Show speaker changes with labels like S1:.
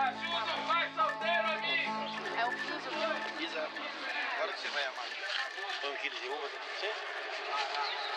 S1: Ajuda o pai solteiro, amigo!
S2: É o piso, viu?
S3: Exato. Agora que você vai amar. Põe um quilo de uva, você?